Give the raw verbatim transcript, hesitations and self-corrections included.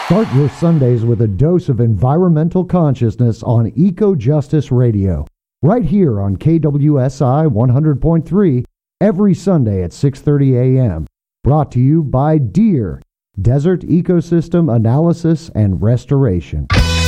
Start your Sundays with a dose of environmental consciousness on Eco Justice Radio, right here on K W S I one hundred point three every Sunday at six thirty a.m. Brought to you by DEER, Desert Ecosystem Analysis and Restoration.